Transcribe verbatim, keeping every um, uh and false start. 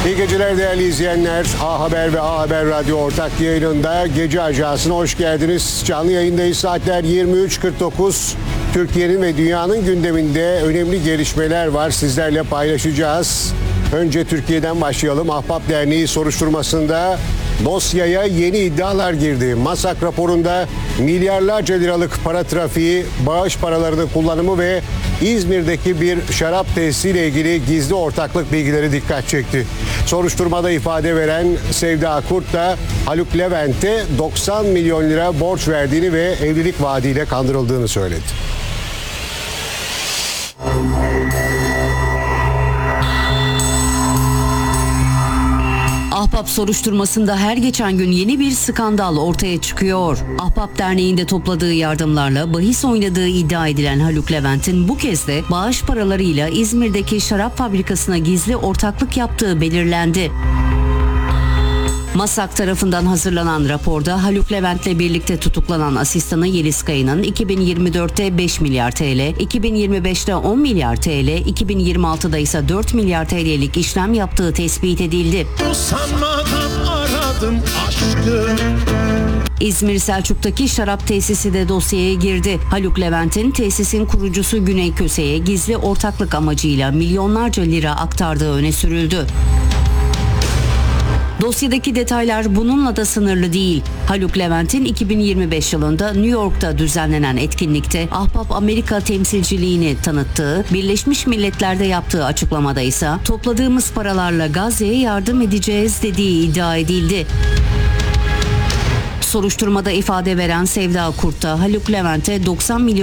İyi geceler değerli izleyenler. A Haber ve A Haber Radyo ortak yayınında Gece Ajansı'na hoş geldiniz. Canlı yayındayız. Saatler yirmi üç kırk dokuz. Türkiye'nin ve dünyanın gündeminde önemli gelişmeler var. Sizlerle paylaşacağız. Önce Türkiye'den başlayalım. Ahbap Derneği soruşturmasında dosyaya yeni iddialar girdi. MASAK raporunda milyarlarca liralık para trafiği, bağış paralarının kullanımı ve İzmir'deki bir şarap tesisiyle ilgili gizli ortaklık bilgileri dikkat çekti. Soruşturmada ifade veren Sevda Kurt da Haluk Levent'e doksan milyon lira borç verdiğini ve evlilik vaadiyle kandırıldığını söyledi. Ahbap soruşturmasında her geçen gün yeni bir skandal ortaya çıkıyor. Ahbap Derneği'nde topladığı yardımlarla bahis oynadığı iddia edilen Haluk Levent'in bu kez de bağış paralarıyla İzmir'deki şarap fabrikasına gizli ortaklık yaptığı belirlendi. MASAK tarafından hazırlanan raporda Haluk Levent'le birlikte tutuklanan asistanı Yeliz Kaya'nın iki bin yirmi dörtte beş milyar T L, iki bin yirmi beşte on milyar T L, iki bin yirmi altıda ise dört milyar T L'lik işlem yaptığı tespit edildi. Sanmadım, aradım aşkı. İzmir Selçuk'taki şarap tesisi de dosyaya girdi. Haluk Levent'in tesisin kurucusu Güney Köse'ye gizli ortaklık amacıyla milyonlarca lira aktardığı öne sürüldü. Dosyadaki detaylar bununla da sınırlı değil. Haluk Levent'in iki bin yirmi beş yılında New York'ta düzenlenen etkinlikte Ahbap Amerika temsilciliğini tanıttığı, Birleşmiş Milletler'de yaptığı açıklamada ise topladığımız paralarla Gazze'ye yardım edeceğiz dediği iddia edildi. Soruşturmada ifade veren Sevda Kurt da Haluk Levent'e doksan milyon